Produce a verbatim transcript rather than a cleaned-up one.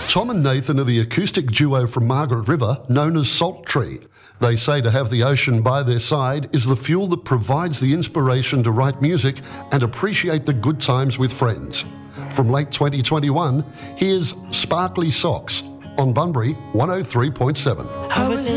Tom and Nathan are the acoustic duo from Margaret River known as Salt Tree. They say to have the ocean by their side is the fuel that provides the inspiration to write music and appreciate the good times with friends. From late twenty twenty-one, here's Sparkly Socks on Bunbury one oh three point seven.